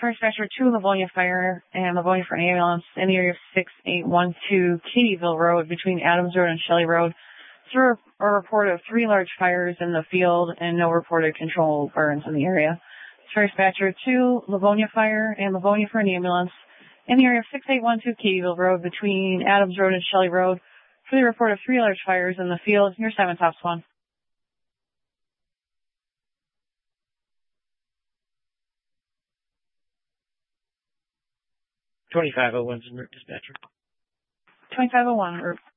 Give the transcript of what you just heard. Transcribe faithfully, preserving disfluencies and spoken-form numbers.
First Dispatcher two, Livonia Fire and Livonia for an ambulance in the area of six eight one two Kateyville Road between Adams Road and Shelley Road. Through a report of three large fires in the field and no reported control burns in the area. First Dispatcher two, Livonia Fire and Livonia for an ambulance in the area of six eight one two Kateyville Road between Adams Road and Shelley Road. For the report of three large fires in the field, your seven tops one. twenty-five oh one, Dispatcher. twenty-five oh one,